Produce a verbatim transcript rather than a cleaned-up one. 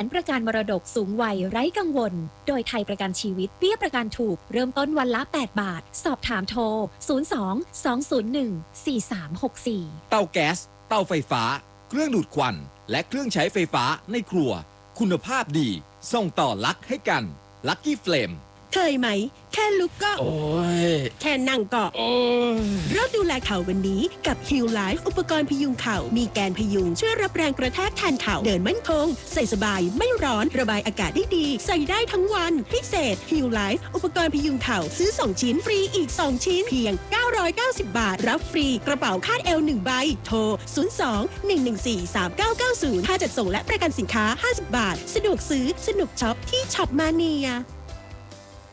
ประกันมรดกสูงวัยไร้กังวลโดยไทยประกันชีวิตเบี้ยประกันถูกเริ่มต้นวันละแปดบาทสอบถามโทรศูนย์ สอง สอง ศูนย์ หนึ่ง สี่ สาม หก สี่เตาแก๊สเตาไฟฟ้าเครื่องดูดควันและเครื่องใช้ไฟฟ้าในครัวคุณภาพดีส่งต่อลักให้กันลักกี้เฟลมเคยไหมแค่ลุกก็โอ้ยแค่นั่งก็โอ้ยเริ่มดูแลเข่าวันนี้กับ Heal Life อุปกรณ์พยุงเข่ามีแกนพยุงช่วยรับแรงกระแทกแทนเข่าเดินมั่นคงใส่สบายไม่ร้อนระบายอากาศได้ดีใส่ได้ทั้งวันพิเศษ Heal Life อุปกรณ์พยุงเข่าซื้อสองชิ้นฟรีอีกสองชิ้นเพียงเก้าร้อยเก้าสิบบาทรับฟรีกระเป๋าคาดเอวหนึ่งใบโทรศูนย์ สอง หนึ่ง หนึ่ง สี่ สาม เก้า เก้า ศูนย์ค่าจัดส่งและประกันสินค้าห้าสิบบาทสะดวกซื้อสนุกช็อปที่ช็อปมาเนีย